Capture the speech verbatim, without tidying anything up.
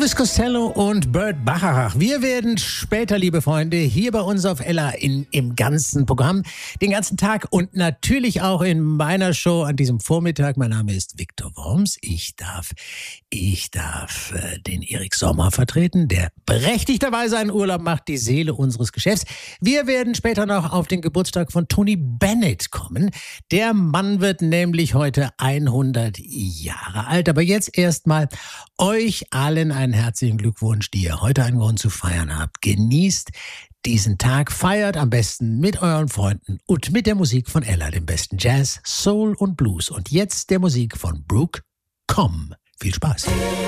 Elvis Costello und Burt Bacharach. Wir werden später, liebe Freunde, hier bei uns auf Ella in, im ganzen Programm, den ganzen Tag und natürlich auch in meiner Show an diesem Vormittag. Mein Name ist Viktor Worms. Ich darf, ich darf äh, den Erik Sommer vertreten, der berechtigterweise einen Urlaub macht, die Seele unseres Geschäfts. Wir werden später noch auf den Geburtstag von Tony Bennett kommen. Der Mann wird nämlich heute hundert Jahre alt. Aber jetzt erstmal euch allen einen herzlichen Glückwunsch, die ihr heute einen Grund zu feiern habt. Genießt diesen Tag, feiert am besten mit euren Freunden und mit der Musik von Ella, dem besten Jazz, Soul und Blues. Und jetzt der Musik von Brooke Comm. Viel Spaß.